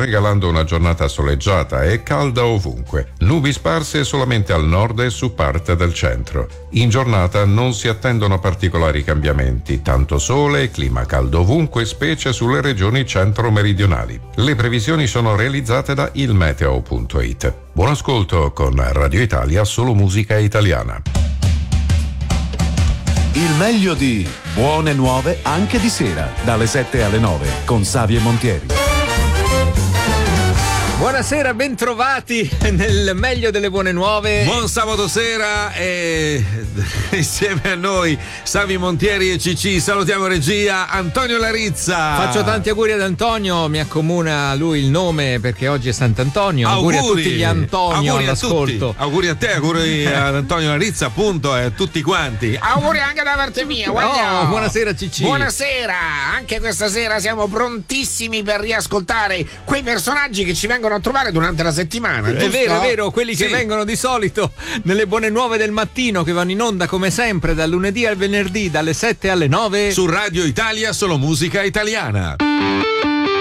regalando una giornata soleggiata e calda ovunque. Nubi sparse solamente al nord e su parte del centro. In giornata non si attendono particolari cambiamenti, tanto sole e clima caldo ovunque, specie sulle regioni centro-meridionali. Le previsioni sono realizzate da ilmeteo.it. Buon ascolto con Radio Italia, solo musica italiana. Il meglio di Buone Nuove anche di sera, dalle 7 alle 9, con Savio e Montieri. Buonasera, bentrovati nel meglio delle buone nuove. Buon sabato sera e insieme a noi Savio Montieri e CC. Salutiamo regia Antonio Larizza. Faccio tanti auguri ad Antonio, mi accomuna lui il nome perché oggi è Sant'Antonio. Auguri a tutti gli Antonio all'ascolto. Auguri a te, auguri ad Antonio Larizza, appunto, e a tutti quanti. Auguri anche da parte mia, oh, buonasera CC. Buonasera, anche questa sera siamo prontissimi per riascoltare quei personaggi che ci vengono a trovare durante la settimana. È vero, quelli che vengono di solito nelle buone nuove del mattino, che vanno in onda come sempre dal lunedì al venerdì dalle 7 alle 9 su Radio Italia, solo musica italiana.